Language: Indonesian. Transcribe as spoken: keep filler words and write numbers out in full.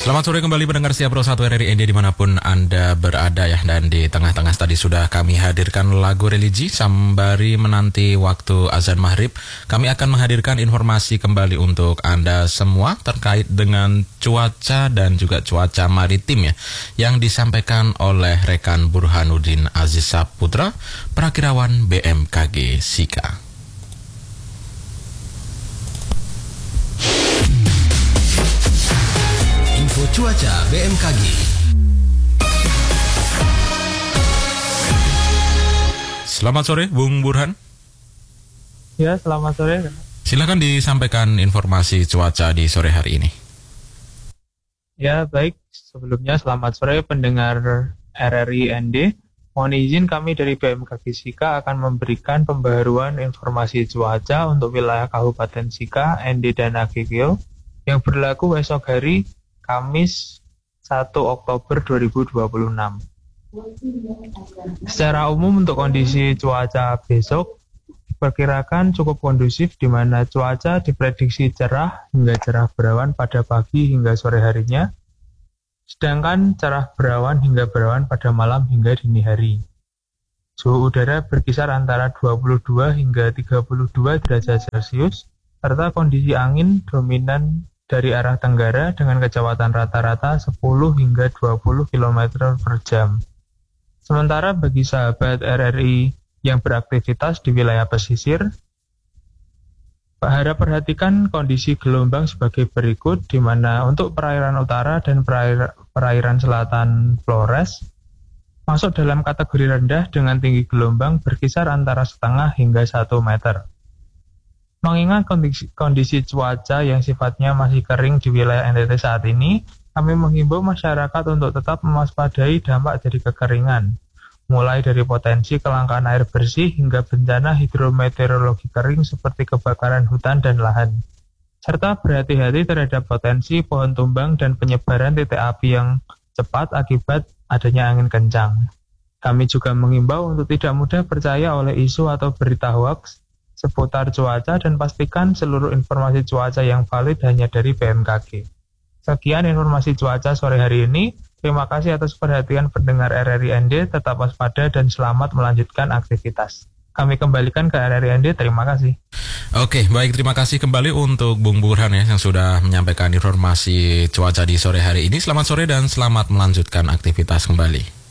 Selamat sore kembali pendengar setia Pro satu R R I N D dimanapun Anda berada ya. Dan di tengah-tengah tadi sudah kami hadirkan lagu religi sembari menanti waktu azan maghrib. Kami akan menghadirkan informasi kembali untuk Anda semua terkait dengan cuaca dan juga cuaca maritim ya, yang disampaikan oleh rekan Burhanuddin Aziz Saputra, Prakirawan B M K G Sika. Info cuaca B M K G. Selamat sore, Bung Burhan. Ya, selamat sore. Silakan disampaikan informasi cuaca di sore hari ini. Ya, baik. Sebelumnya selamat sore pendengar R R I N D. Mohon izin kami dari B M K G Sika akan memberikan pembaruan informasi cuaca untuk wilayah Kabupaten Sika, N D dan A G G O yang berlaku esok hari Kamis satu Oktober dua ribu dua puluh enam. Secara umum untuk kondisi cuaca besok diperkirakan cukup kondusif, di mana cuaca diprediksi cerah hingga cerah berawan pada pagi hingga sore harinya, sedangkan cerah berawan hingga berawan pada malam hingga dini hari. Suhu udara berkisar antara dua puluh dua hingga tiga puluh dua derajat Celcius, serta kondisi angin dominan dari arah tenggara dengan kecepatan rata-rata sepuluh hingga dua puluh kilometer per jam. Sementara bagi sahabat R R I yang beraktivitas di wilayah pesisir, harap perhatikan kondisi gelombang sebagai berikut, di mana untuk perairan utara dan perair, perairan selatan Flores masuk dalam kategori rendah dengan tinggi gelombang berkisar antara setengah hingga satu meter. Mengingat kondisi, kondisi cuaca yang sifatnya masih kering di wilayah N T T saat ini, kami menghimbau masyarakat untuk tetap mewaspadai dampak dari kekeringan, mulai dari potensi kelangkaan air bersih hingga bencana hidrometeorologi kering seperti kebakaran hutan dan lahan, serta berhati-hati terhadap potensi pohon tumbang dan penyebaran titik api yang cepat akibat adanya angin kencang. Kami juga menghimbau untuk tidak mudah percaya oleh isu atau berita hoaks seputar cuaca dan pastikan seluruh informasi cuaca yang valid hanya dari B M K G. Sekian informasi cuaca sore hari ini. Terima kasih atas perhatian pendengar R R I N D. Tetap waspada dan selamat melanjutkan aktivitas. Kami kembalikan ke R R I N D. Terima kasih. Oke, baik, terima kasih kembali untuk Bung Burhan ya, yang sudah menyampaikan informasi cuaca di sore hari ini. Selamat sore dan selamat melanjutkan aktivitas kembali.